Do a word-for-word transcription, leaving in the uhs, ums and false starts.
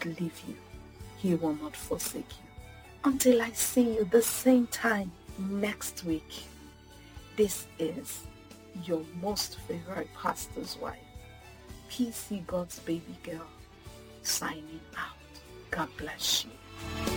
not leave you. He will not forsake you. Until I see you the same time next week, this is your most favorite pastor's wife, P C God's baby girl, signing out. God bless you.